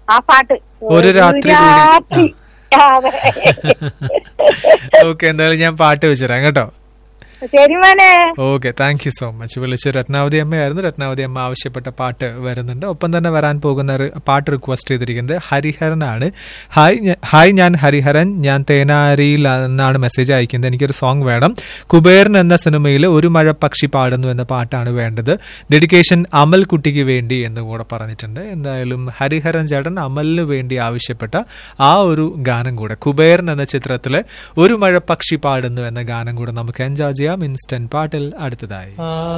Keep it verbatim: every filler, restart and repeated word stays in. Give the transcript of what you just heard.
ആ പാട്ട് ഒരു രാത്രി രാത്രി. അതെ. ഓക്കെ, എന്തായാലും ഞാൻ പാട്ട് വെച്ചുതരാം കേട്ടോ. ശരി മോനെ. Okay, thank you so much. വിളിച്ച് രത്നാവതി അമ്മയായിരുന്നു. രത്നാവതി അമ്മ ആവശ്യപ്പെട്ട പാട്ട് വരുന്നുണ്ട്. ഒപ്പം തന്നെ വരാൻ പോകുന്ന പാട്ട് റിക്വസ്റ്റ് ചെയ്തിരിക്കുന്നത് ഹരിഹരനാണ്. ഹായ് ഹായ് ഞാൻ ഹരിഹരൻ, ഞാൻ തേനാരിയിൽ എന്നാണ് മെസ്സേജ് അയക്കുന്നത്. എനിക്കൊരു സോങ് വേണം. കുബേരൻ എന്ന സിനിമയിൽ ഒരു മഴ പക്ഷി പാടുന്നു എന്ന പാട്ടാണ് വേണ്ടത്. ഡെഡിക്കേഷൻ അമൽ കുട്ടിക്ക് വേണ്ടി എന്ന് കൂടെ പറഞ്ഞിട്ടുണ്ട്. എന്തായാലും ഹരിഹരൻ ചേട്ടൻ അമലിന് വേണ്ടി ആവശ്യപ്പെട്ട ആ ഒരു ഗാനം കൂടെ, കുബേരൻ എന്ന ചിത്രത്തിലെ ഒരു മഴ പക്ഷി പാടുന്നു എന്ന ഗാനം കൂടെ നമുക്ക് എൻജോയ് ചെയ്യാം ഇൻസ്റ്റന്റ് പാട്ടിൽ അടുത്തതായി.